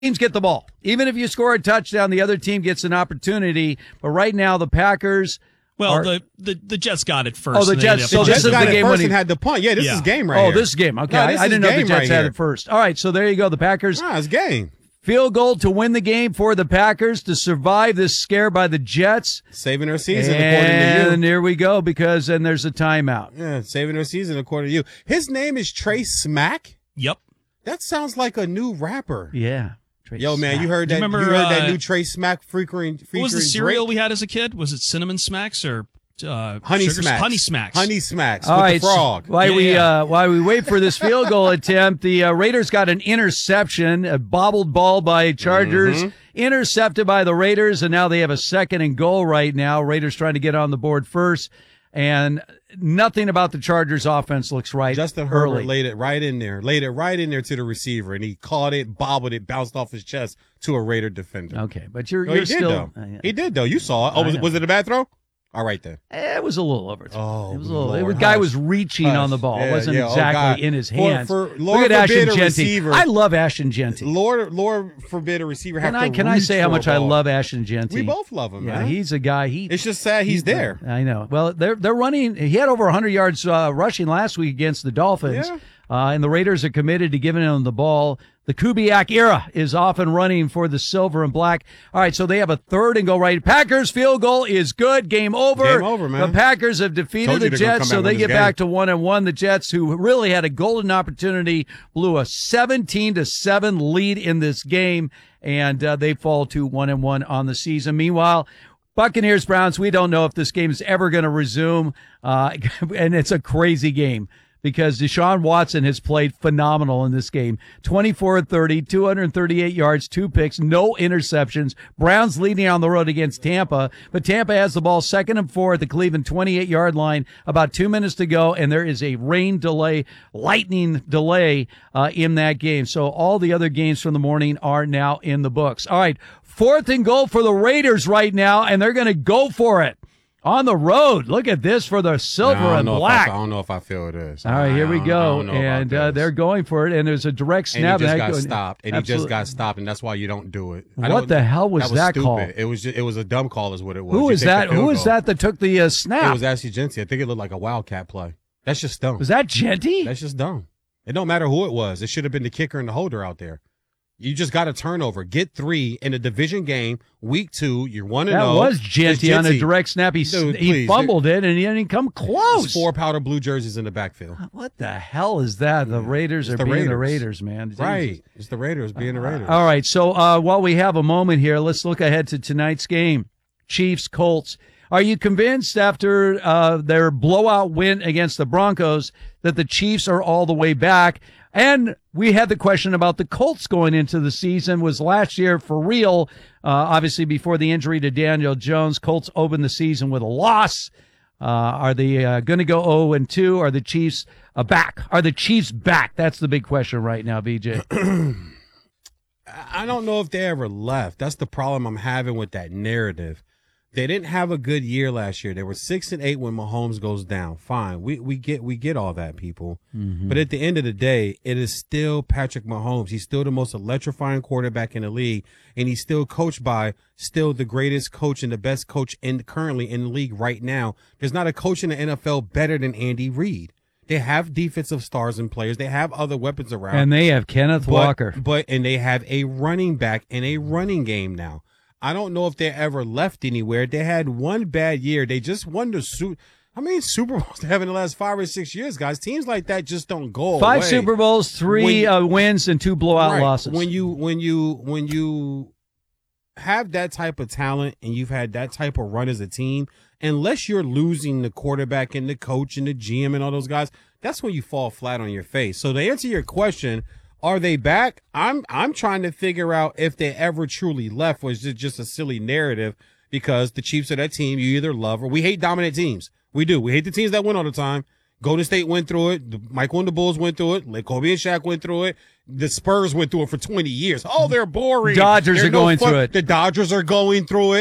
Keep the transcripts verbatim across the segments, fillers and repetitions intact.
teams get the ball. Even if you score a touchdown, the other team gets an opportunity. But right now, the Packers. Well, are, the, the the Jets got it first. Oh, the Jets. So the this Jets is got the it game first when he and had the punt. Yeah, this yeah. is game right oh, here. this is game. Okay, no, I, I didn't know the Jets right had here. it first. All right, so there you go. The Packers. Nah, it's game. Field goal to win the game for the Packers to survive this scare by the Jets. Saving their season, and according to you. And here we go, because then there's a timeout. Yeah, saving their season, according to you. His name is Trey Smack? Yep. That sounds like a new rapper. Yeah. Trey Yo, man, Smack. you heard Do that, you you remember, heard that uh, new Trey Smack featuring, featuring What was the cereal Drake? we had as a kid? Was it Cinnamon Smacks or uh, Honey Sugar- Smacks. Honey Smacks. Honey Smacks All with right, the frog. so while Yeah, we yeah. Uh, while we wait for this field goal attempt, the uh, Raiders got an interception, a bobbled ball by Chargers, Mhm. intercepted by the Raiders, and now they have a second and goal right now. Raiders trying to get on the board first, and nothing about the Chargers offense looks right. Justin early. Herbert laid it right in there, laid it right in there to the receiver, and he caught it, bobbled it, bounced off his chest to a Raider defender. Okay, but you're, No, you're he did still. though. uh, yeah. He did though. You saw it. Oh, I was, know. was it a bad throw? All right then. Eh, It was a little over. Oh, it was a little. Lord, the guy hush. was reaching Hush. on the ball. Yeah, It wasn't yeah. Oh, exactly God. in his For- hands. for- Look Lord at forbid Ashton a Genty. receiver- I love Ashton Genty. Lord, Lord forbid a receiver have Can I to can I reach say how for a much I ball. love Ashton Genty? We both love him, Yeah, man. he's a guy. He It's just sad he's, there. I know. Well, they're they're running. He had over one hundred yards uh, rushing last week against the Dolphins, Yeah. uh, and the Raiders are committed to giving him the ball. The Kubiak era is off and running for the silver and black. All right, so they have a third and go right. Packers field goal is good. Game over. Game over, man. The Packers have defeated Told you the they're gonna Jets, come so back they with get this back game. to one and one. The Jets, who really had a golden opportunity, blew a seventeen to seven lead in this game, and uh, they fall to one and one on the season. Meanwhile, Buccaneers, Browns, we don't know if this game is ever going to resume, uh, and it's a crazy game because Deshaun Watson has played phenomenal in this game. twenty-four thirty, two hundred thirty-eight yards, two picks, no interceptions. Browns leading on the road against Tampa, but Tampa has the ball second and four at the Cleveland twenty-eight-yard line, about two minutes to go, and there is a rain delay, lightning delay uh, in that game. So all the other games from the morning are now in the books. All right, fourth and goal for the Raiders right now, and they're going to go for it. On the road. Look at this for the silver I don't and know if black. I, I don't know if I feel it is. All right, here we I don't- I go. don't know about And uh, this. they're going for it, and there's a direct And snap. he just that got go- stopped. And he Absolutely. just got stopped, and that's why you don't do it. I What don't- the hell was that, was that stupid. call? It was just, it was a dumb call, is what it was. Who You is take the that? field Who is goal. that that took the uh, snap? It was Ashley Genty. I think it looked like a wildcat play. That's just dumb. Was that Genty? That's just dumb. It don't matter who it was. It should have been the kicker and the holder out there. You just got a turnover. Get three in a division game, week two. You're one and That zero. was Genty on a direct snap. He, Dude, he please. fumbled it, and he didn't come close. There's four powder blue jerseys in the backfield. What the hell is that? The Raiders It's are the being the Raiders. Raiders, man. Jesus. Right. It's the Raiders being the Raiders. All right, so uh, while we have a moment here, let's look ahead to tonight's game. Chiefs, Colts. Are you convinced after uh, their blowout win against the Broncos that the Chiefs are all the way back? And we had the question about the Colts going into the season. Was last year for real? Uh, obviously, before the injury to Daniel Jones, Colts opened the season with a loss. Uh, are they uh, going to go oh and two? Are the Chiefs uh, back? Are the Chiefs back? That's the big question right now, B J. I don't know if they ever left. That's the problem I'm having with that narrative. They didn't have a good year last year. They were six and eight when Mahomes goes down. Fine. We we get we get all that, people. Mm-hmm. But at the end of the day, it is still Patrick Mahomes. He's still the most electrifying quarterback in the league, and he's still coached by still the greatest coach and the best coach in currently in the league right now. There's not a coach in the N F L better than Andy Reid. They have defensive stars and players. They have other weapons around. And they have Kenneth but, Walker. But and they have a running back and a running game now. I don't know if they ever left anywhere. They had one bad year. They just won the Super. How many Super Bowls they have in the last five or six years, guys? Teams like that just don't go Five away. Super Bowls, three When- uh, wins, and two blowout Right. losses. When you when you when you have that type of talent and you've had that type of run as a team, unless you're losing the quarterback and the coach and the G M and all those guys, that's when you fall flat on your face. So to answer your question, are they back? I'm I'm trying to figure out if they ever truly left. Was it just a silly narrative? Because the Chiefs are that team you either love or we hate dominant teams. We do. We hate the teams that win all the time. Golden State went through it. The, Michael and the Bulls went through it. Kobe and Shaq went through it. The Spurs went through it for twenty years. Oh, they're boring. Dodgers They're are going fun. through it. The Dodgers are going through it.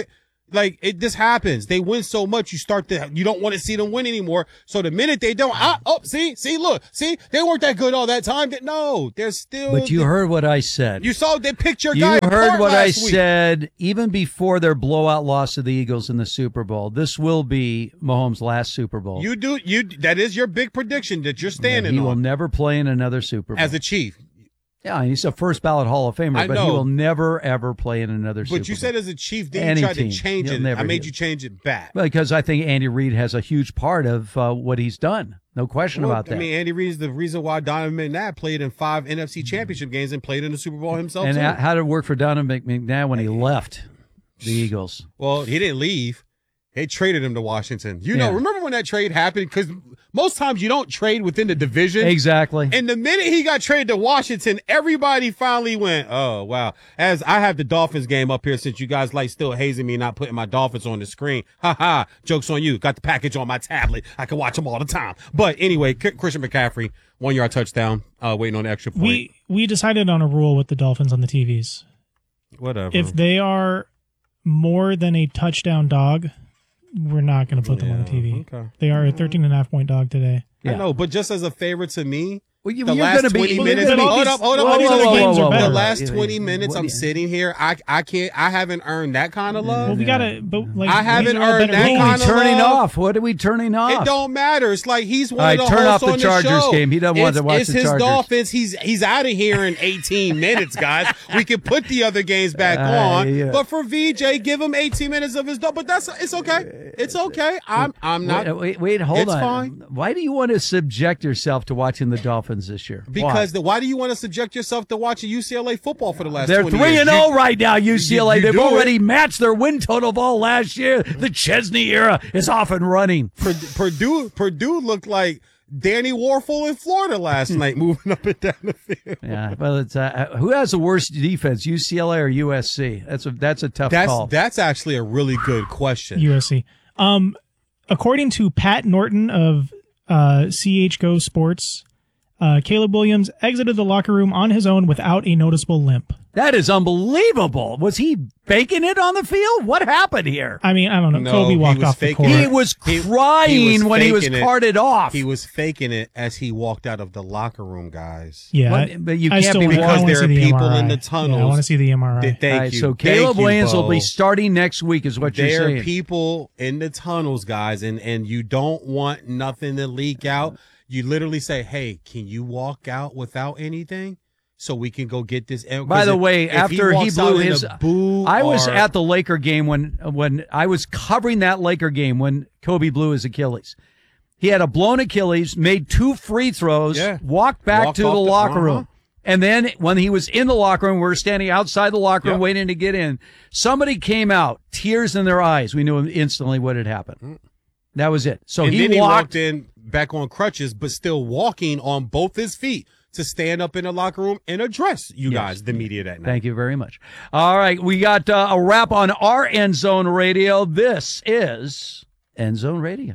Like, it this happens. They win so much, you start to, you don't want to see them win anymore. So the minute they don't, ah, oh, see, see, look, see, they weren't that good all that time. No, they're still. But you they, heard what I said. You saw they picked your You guy. heard what I week. said even before their blowout loss to the Eagles in the Super Bowl. This will be Mahomes' last Super Bowl. You do, you, that is your big prediction that you're standing he on. will never play in another Super Bowl. As a Chief. Yeah, he's a first ballot Hall of Famer, I but know. he will never, ever play in another Super Bowl. But you said as a Chief, then Any you tried team. to change He'll it. never I made do. you change it back. Because I think Andy Reid has a huge part of uh, what he's done. No question Well, about that. I mean, Andy Reid is the reason why Donovan McNabb played in five N F C Championship games and played in the Super Bowl himself, and too. how how did it work for Donovan McNabb when he left the Eagles? Well, he didn't leave. They traded him to Washington. You know, Yeah. remember when that trade happened? Because most times you don't trade within the division. Exactly. And the minute he got traded to Washington, everybody finally went, oh, wow. As I have the Dolphins game up here since you guys like still hazing me, not putting my Dolphins on the screen. Ha ha. Joke's on you. Got the package on my tablet. I can watch them all the time. But anyway, K- Christian McCaffrey, one yard touchdown, uh, waiting on the extra point. We we decided on a rule with the Dolphins on the T Vs. Whatever. If they are more than a touchdown dog, we're not going to put them on the T V. Okay. They are a thirteen and a half point dog today. I know, but just as a favor to me, Well, you, the you're last going to twenty be Well, minutes. then all Hold these- up, hold up, all hold these up. other games are better. The last Yeah, twenty yeah, minutes, what I'm do you- sitting here. I I can't. I haven't earned that kind of love. Well, we got to, but like, I haven't these are all earned better that games. What are kind we of turning love. off? What are we turning off? It don't matter. It's like he's one All of the right, turn hosts off the on Chargers show. game. He doesn't want it's, to watch it's the his Chargers. Dolphins. He's he's out of here in eighteen minutes, guys. We can put the other games back Uh, on. yeah. But for V J, give him eighteen minutes of his dog. But that's it's okay. It's okay. I'm I'm not Wait, wait, wait, hold it's on. fine. Why do you want to subject yourself to watching the Dolphins this year? because the, why do you want to subject yourself to watching U C L A football for the last They're twenty three years? and zero right now. U C L A. you They've do already it. matched their win total of all last year. The Chesney era is off and running. Pur- Purdue Purdue looked like Danny Warfel in Florida last night, moving up and down the field. Yeah, well, it's uh, who has the worst defense, U C L A or U S C? That's a that's a tough That's call. that's actually a really good question. U S C. Um, according to Pat Norton of uh, C H G O Sports, uh, Caleb Williams exited the locker room on his own without a noticeable limp. That is unbelievable. Was he faking it on the field? What happened here? I mean, I don't know. No, Kobe he walked was off the faking court. it. He was He- crying he was when he was faking it. carted off. He was faking it as he walked out of the locker room, guys. Yeah, What? I- But you I can't still be wanna- I because wanna there see are the people M R I. in the Yeah, I tunnels. want to see the M R I. Th- Thank All right, you. so Thank Caleb you, Williams will Bo. be starting next week, is what There you're are saying. people in the tunnels, guys, and, and you don't want nothing to leak out. You literally say, hey, can you walk out without anything so we can go get this? By the if- way, if after he, walks blew out in his, a boo I was or- at the Laker game when when I was covering that Laker game when Kobe blew his Achilles. He had a blown Achilles, made two free throws, Yeah. walked back Walked to the off the- locker uh-huh. room. And then when he was in the locker room, we were standing outside the locker room Yep. waiting to get in. Somebody came out, tears in their eyes. We knew instantly what had happened. That was it. So and he then he walked. walked in back on crutches, but still walking on both his feet to stand up in the locker room and address you Yes. guys, the media, that night. Thank you very much. All right, we got uh, a wrap on our End Zone Radio. This is End Zone Radio.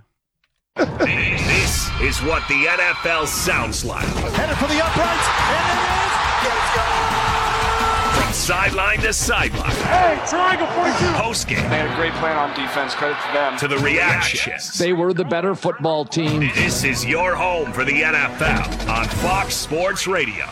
This is what the N F L sounds like. Headed for the uprights, and it is. Let's go! From sideline to sideline. Hey, triangle forty-two. Post game They had a great plan on defense. Credit to them. to the reactions. They were the better football team. This is your home for the N F L on Fox Sports Radio.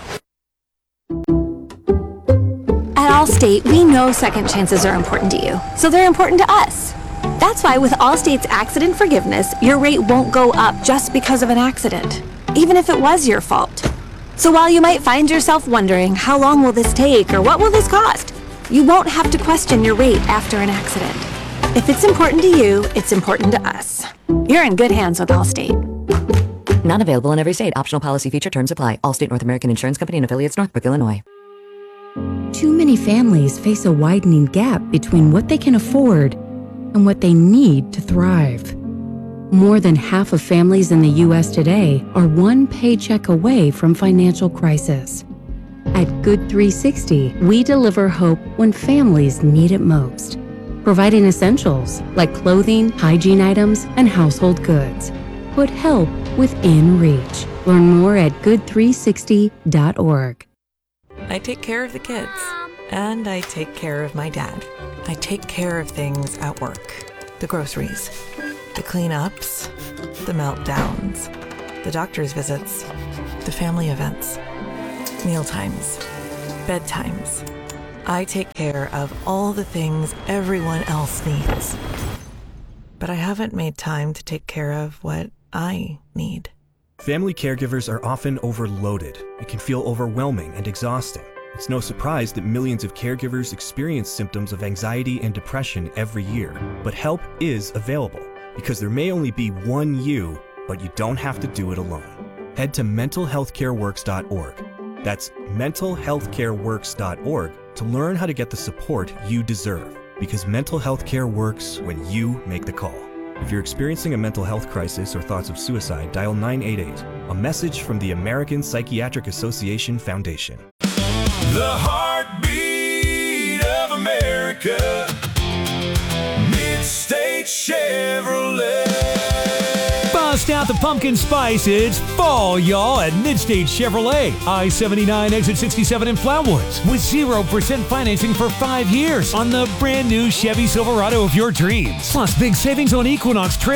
At Allstate, we know second chances are important to you, so they're important to us. That's why with Allstate's accident forgiveness, your rate won't go up just because of an accident, even if it was your fault. So while you might find yourself wondering, how long will this take or what will this cost? You won't have to question your rate after an accident. If it's important to you, it's important to us. You're in good hands with Allstate. Not available in every state. Optional policy feature terms apply. Allstate North American Insurance Company and affiliates, Northbrook, Illinois. Too many families face a widening gap between what they can afford and what they need to thrive. More than half of families in the U S today are one paycheck away from financial crisis. At Good three sixty, we deliver hope when families need it most, providing essentials like clothing, hygiene items, and household goods. Put help within reach. Learn more at good three sixty dot org. I take care of the kids, and I take care of my dad. I take take care of things at work. The groceries, the cleanups, the meltdowns, the doctor's visits, the family events, mealtimes, bedtimes. I take care of all the things everyone else needs. But I haven't made time to take care of what I need. Family caregivers are often overloaded. It can feel overwhelming and exhausting. It's no surprise that millions of caregivers experience symptoms of anxiety and depression every year. But help is available, because there may only be one you, but you don't have to do it alone. Head to mental health care works dot org. That's mental health care works dot org to learn how to get the support you deserve, because mental health care works when you make the call. If you're experiencing a mental health crisis or thoughts of suicide, dial nine eight eight, a message from the American Psychiatric Association Foundation. The heartbeat of America, Mid-State Chevrolet. Bust out the pumpkin spice. It's fall, y'all, at Mid-State Chevrolet. I seventy-nine, exit sixty-seven in Flatwoods. With zero percent financing for five years on the brand new Chevy Silverado of your dreams. Plus, big savings on Equinox Trail